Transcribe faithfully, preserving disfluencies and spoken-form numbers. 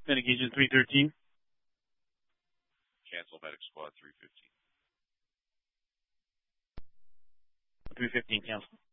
Medic Agent three thirteen. Cancel Medic Squad three fifteen. three fifteen, cancel.